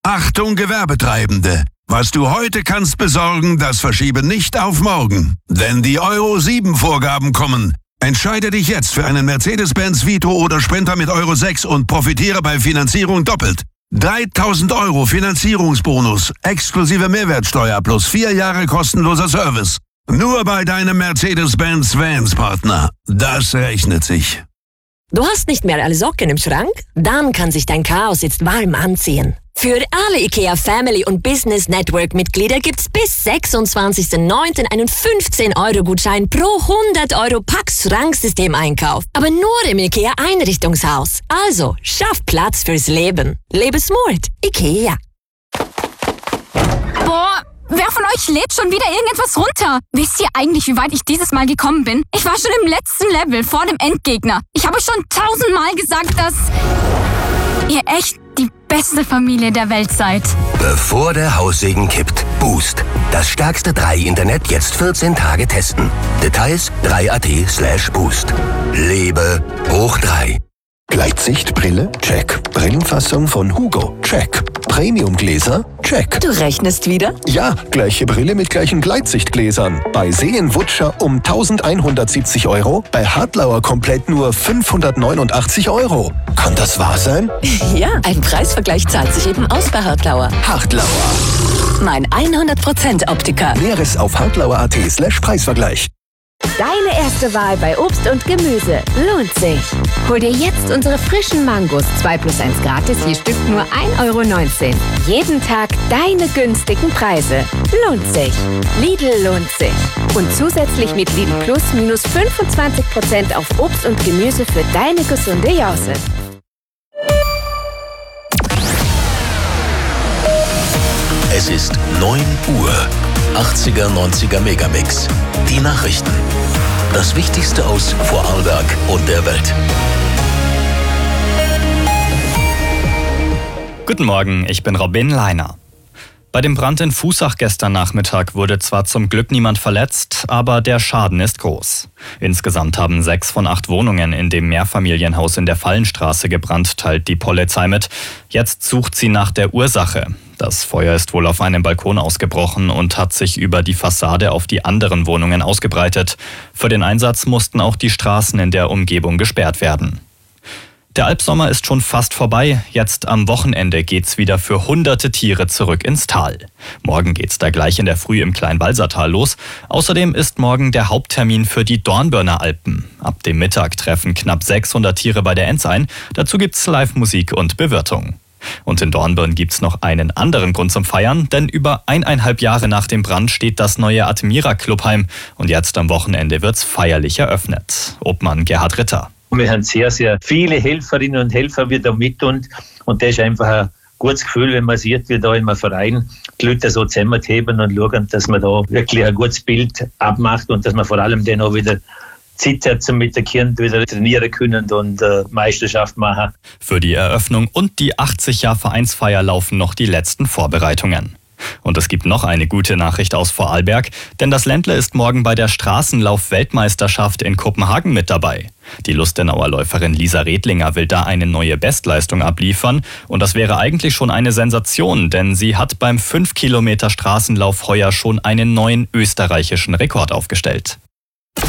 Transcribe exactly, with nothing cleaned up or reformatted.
Achtung Gewerbetreibende! Was du heute kannst besorgen, das verschiebe nicht auf morgen. Denn die Euro sieben Vorgaben kommen. Entscheide dich jetzt für einen Mercedes-Benz Vito oder Sprinter mit Euro sechs und profitiere bei Finanzierung doppelt. dreitausend Euro Finanzierungsbonus, exklusive Mehrwertsteuer plus vier Jahre kostenloser Service. Nur bei deinem Mercedes-Benz Vans-Partner. Das rechnet sich. Du hast nicht mehr alle Socken im Schrank? Dann kann sich dein Chaos jetzt warm anziehen. Für alle IKEA Family und Business Network Mitglieder gibt's bis sechsundzwanzigsten neunten einen fünfzehn Euro Gutschein pro hundert Euro Pax-Schranksystem-Einkauf. Aber nur im IKEA Einrichtungshaus. Also, schaff Platz fürs Leben. Lebe smart. IKEA. Boah, wer von euch lädt schon wieder irgendetwas runter? Wisst ihr eigentlich, wie weit ich dieses Mal gekommen bin? Ich war schon im letzten Level vor dem Endgegner. Ich habe schon tausendmal gesagt, dass ihr echt die beste Familie der Welt seid. Bevor der Haussegen kippt. Boost. Das stärkste drei Internet jetzt vierzehn Tage testen. Details drei punkt at slash boost. Lebe hoch drei. Gleitsichtbrille? Check. Brillenfassung von Hugo? Check. Premiumgläser? Check. Du rechnest wieder? Ja, gleiche Brille mit gleichen Gleitsichtgläsern. Bei Seenwutscher um eintausendeinhundertsiebzig Euro, bei Hartlauer komplett nur fünfhundertneunundachtzig Euro. Kann das wahr sein? Ja, ein Preisvergleich zahlt sich eben aus bei Hartlauer. Hartlauer. Mein hundert Prozent Optiker. Näheres auf hartlauer punkt at slash Preisvergleich. Deine erste Wahl bei Obst und Gemüse lohnt sich. Hol dir jetzt unsere frischen Mangos zwei plus eins gratis, je Stück nur ein Euro neunzehn. Jeden Tag deine günstigen Preise. Lohnt sich. Lidl lohnt sich. Und zusätzlich mit Lidl Plus minus fünfundzwanzig Prozent auf Obst und Gemüse für deine gesunde Jause. Es ist neun Uhr. achtziger, neunziger Megamix. Die Nachrichten. Das Wichtigste aus Vorarlberg und der Welt. Guten Morgen, ich bin Robin Leiner. Bei dem Brand in Fußach gestern Nachmittag wurde zwar zum Glück niemand verletzt, aber der Schaden ist groß. Insgesamt haben sechs von acht Wohnungen in dem Mehrfamilienhaus in der Fallenstraße gebrannt, teilt die Polizei mit. Jetzt sucht sie nach der Ursache. Das Feuer ist wohl auf einem Balkon ausgebrochen und hat sich über die Fassade auf die anderen Wohnungen ausgebreitet. Für den Einsatz mussten auch die Straßen in der Umgebung gesperrt werden. Der Albsommer ist schon fast vorbei. Jetzt am Wochenende geht's wieder für hunderte Tiere zurück ins Tal. Morgen geht's da gleich in der Früh im Kleinwalsertal los. Außerdem ist morgen der Haupttermin für die Dornbirner Alpen. Ab dem Mittag treffen knapp sechshundert Tiere bei der Enz ein. Dazu gibt's Live-Musik und Bewirtung. Und in Dornbirn gibt's noch einen anderen Grund zum Feiern, denn über eineinhalb Jahre nach dem Brand steht das neue Admira Clubheim und jetzt am Wochenende wird's feierlich eröffnet. Obmann Gerhard Ritter. Wir haben sehr, sehr viele Helferinnen und Helfer wieder mit und, und das ist einfach ein gutes Gefühl, wenn man sieht, wie da in einem Verein die Leute so zusammenheben und schauen, dass man da wirklich ein gutes Bild abmacht und dass man vor allem dann auch wieder Zeit hat, mit den Kindern wieder trainieren können und äh, Meisterschaft machen. Für die Eröffnung und die achtzig Jahr Vereinsfeier laufen noch die letzten Vorbereitungen. Und es gibt noch eine gute Nachricht aus Vorarlberg, denn das Ländle ist morgen bei der Straßenlauf-Weltmeisterschaft in Kopenhagen mit dabei. Die Lustenauer Läuferin Lisa Redlinger will da eine neue Bestleistung abliefern und das wäre eigentlich schon eine Sensation, denn sie hat beim fünf Kilometer Straßenlauf heuer schon einen neuen österreichischen Rekord aufgestellt.